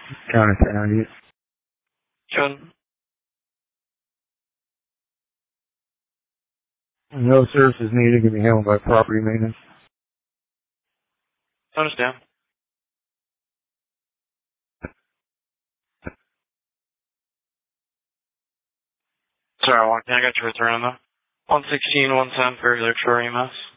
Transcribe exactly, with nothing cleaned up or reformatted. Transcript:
County County. John. No services needed can be handled by property maintenance. Understand. Sorry, can I got your return on that? one sixteen, one ten for Electro E M S.